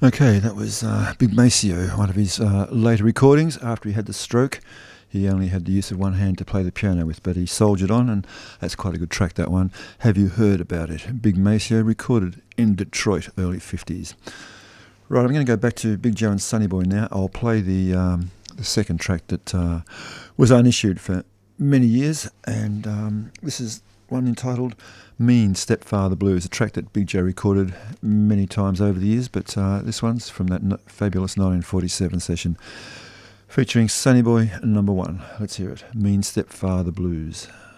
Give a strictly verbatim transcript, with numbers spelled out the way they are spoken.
Okay, that was uh, Big Maceo, one of his uh, later recordings after he had the stroke. He only had the use of one hand to play the piano with, but he soldiered on, and that's quite a good track, that one. Have you heard about it? Big Maceo, recorded in Detroit, early fifties. Right, I'm going to go back to Big Joe and Sonny Boy now. I'll play the, um, the second track that uh, was unissued for many years, and um, this is one entitled Mean Stepfather Blues, a track that Big Joe recorded many times over the years, but uh, this one's from that no- fabulous nineteen forty-seven session featuring Sonny Boy number one. Let's hear it. Mean Stepfather Blues.